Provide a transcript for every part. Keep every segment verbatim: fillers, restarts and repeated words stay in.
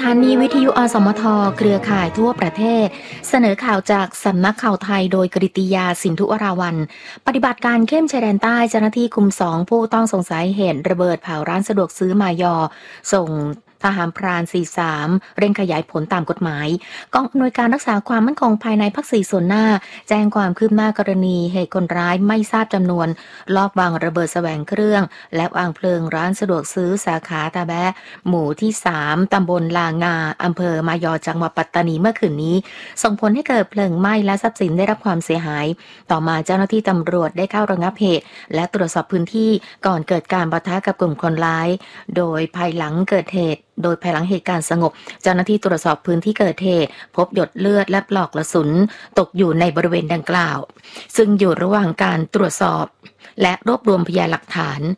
านีวิทยุอสมทเครือข่ายทั่วประเทศเสนอข่าวจากสำนักข่าวไทยโดยกฤติยาสินธุวราวัลย์ปฏิบัติการเข้มชายแดนใต้เจ้าหน้าที่คุมสองผู้ต้องสงสัยเหตุระเบิดเผาร้านสะดวกซื้อมายอส่งทหารพรานสี่สิบสามเร่งขยายผลตามกฎหมายกองอำนวยการรักษาความมั่นคงภายในภาคสี่ส่วนหน้าแจ้งความคืบหน้ากรณีเหตุคนร้ายไม่ทราบจำนวนลอบวางระเบิดแสวงเครื่องและวางเพลิงร้านสะดวกซื้อสาขาตาแบะหมู่ที่สามตำบลลางาอำเภอมายอจังหวัดปัตตานีเมื่อคืนนี้ส่งผลให้เกิดเพลิงไหม้และทรัพย์สินได้รับความเสียหายต่อมาเจ้าหน้าที่ตำรวจได้เข้าระงับเหตุและตรวจสอบพื้นที่ก่อนเกิดการปะทะกับกลุ่มคนร้ายโดยภายหลังเกิดเหตุโดยภายหลังเหตุการณ์สงบเจ้าหน้าที่ตรวจสอบพื้นที่เกิดเหตุพบหยดเลือดและปลอกกระสุนตกอยู่ในบริเวณดังกล่าวซึ่งอยู่ระหว่างการตรวจสอบและรวบรวมพยานหลักฐาน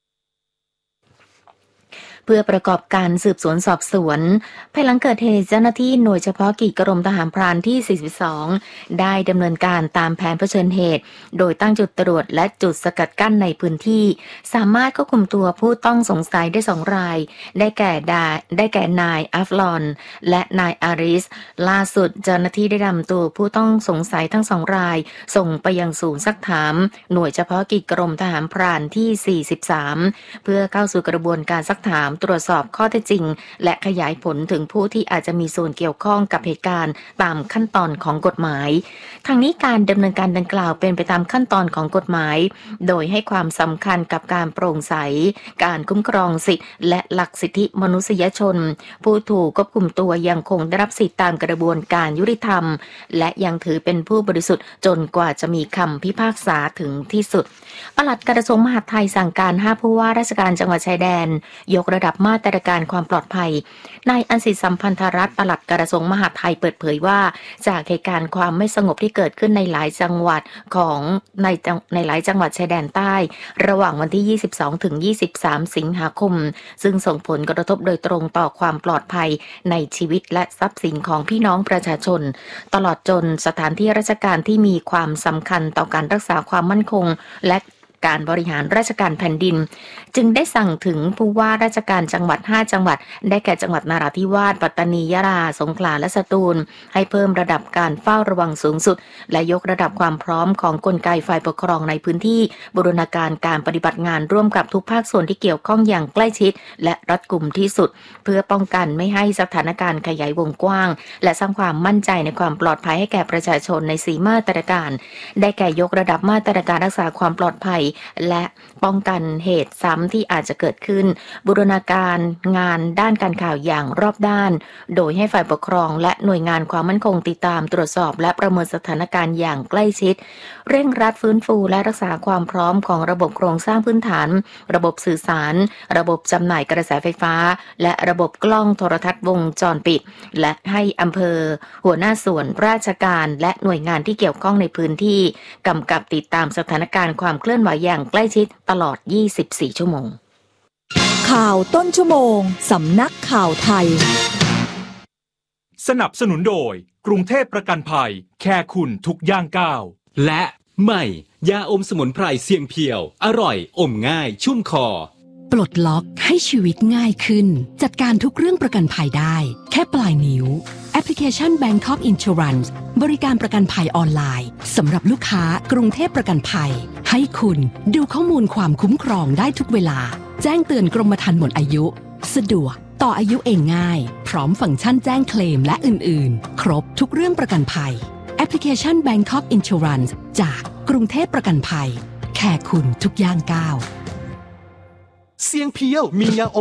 เพื่อประกอบการสืบสวนสอบสวนภายหลังเกิดเหตุเจ้าหน้าที่หน่วยเฉพาะกิจกรมทหารพรานที่สี่สิบสองได้ดำเนินการตามแผนเผชิญเหตุโดยตั้งจุดตรวจและจุดสกัดกั้นในพื้นที่สามารถควบคุมตัวผู้ต้องสงสัยได้สองรายได้แก่ดาได้แก่นายอัฟลอนและนายอาริสล่าสุดเจ้าหน้าที่ได้นำตัวผู้ต้องสงสัยทั้งสองรายส่งไปยังศูนย์ซักถามหน่วยเฉพาะกิจกรมทหารพรานที่สี่สิบสามเพื่อเข้าสู่กระบวนการซักถามตรวจสอบข้อเท็จจริงและขยายผลถึงผู้ที่อาจจะมีส่วนเกี่ยวข้องกับเหตุการณ์ตามขั้นตอนของกฎหมายทางนี้การดำเนินการดังกล่าวเป็นไปตามขั้นตอนของกฎหมายโดยให้ความสำคัญกับการโปร่งใสการคุ้มครองสิทธิและหลักสิทธิมนุษยชนผู้ถูกควบคุมตัวยังคงได้รับสิทธิตามกระบวนการยุติธรรมและยังถือเป็นผู้บริสุทธิ์จนกว่าจะมีคำพิพากษาถึงที่สุดปลัดกระทรวงมหาดไทยสั่งการให้ผู้ว่าราชการจังหวัดชายแดนยกระดับมาตรการความปลอดภัยนายอันสิสัมพันธรัตน์ปลัดกระทรวงมหาดไทยเปิดเผยว่าจากเหตุการณ์ความไม่สงบที่เกิดขึ้นในหลายจังหวัดของในในหลายจังหวัดชายแดนใต้ระหว่างวันที่ยี่สิบสองถึงยี่สิบสามสิงหาคมซึ่งส่งผลกระทบโดยตรงต่อความปลอดภัยในชีวิตและทรัพย์สินของพี่น้องประชาชนตลอดจนสถานที่ราชการที่มีความสำคัญต่อการรักษาความมั่นคงและการบริหารราชการแผ่นดินจึงได้สั่งถึงผู้ว่าราชการจังหวัดห้าจังหวัดได้แก่จังหวัดนราธิวาสปัตตานียะลาสงขลาและสตูลให้เพิ่มระดับการเฝ้าระวังสูงสุดและยกระดับความพร้อมของกลไกฝ่ายปกครองในพื้นที่บูรณาการการปฏิบัติงานร่วมกับทุกภาคส่วนที่เกี่ยวข้องอย่างใกล้ชิดและรัดกุมที่สุดเพื่อป้องกันไม่ให้สถานการณ์ขยายวงกว้างและสร้างความมั่นใจในความปลอดภัยให้แก่ประชาชนในสี่มาตรการได้แก่ยกระดับมาตรการรักษาความปลอดภัยและป้องกันเหตุซ้ำที่อาจจะเกิดขึ้นบูรณาการงานด้านการข่าวอย่างรอบด้านโดยให้ฝ่ายปกครองและหน่วยงานความมั่นคงติดตามตรวจสอบและประเมินสถานการณ์อย่างใกล้ชิดเร่งรัดฟื้นฟูและรักษาความพร้อมของระบบโครงสร้างพื้นฐานระบบสื่อสารระบบจำหน่ายกระแสไฟฟ้าและระบบกล้องโทรทัศน์วงจรปิดและให้อำเภอหัวหน้าส่วนราชการและหน่วยงานที่เกี่ยวข้องในพื้นที่กำกับติดตามสถานการณ์ความเคลื่อนไหวอย่างใกล้ชิดตลอดยี่สิบสี่ชั่วโมงข่าวต้นชั่วโมงสำนักข่าวไทยสนับสนุนโดยกรุงเทพประกันภัยแค่คุณทุกย่างก้าวและใหม่ยาอมสมุนไพรเสียงเพียวอร่อยอมง่ายชุ่มคอปลดล็อกให้ชีวิตง่ายขึ้นจัดการทุกเรื่องประกันภัยได้แค่ปลายนิ้วแอปพลิเคชัน Bangkok Insurance บริการประกันภัยออนไลน์สำหรับลูกค้ากรุงเทพประกันภัยให้คุณดูข้อมูลความคุ้มครองได้ทุกเวลาแจ้งเตือนกรมธรรม์หมดอายุสะดวกต่ออายุเองง่ายพร้อมฟังก์ชันแจ้งเคลมและอื่นๆครบทุกเรื่องประกันภัยแอปพลิเคชัน Bangkok Insurance จากกรุงเทพประกันภัยแค่คุณทุกย่างก้าวเสียงเพียวมียาอม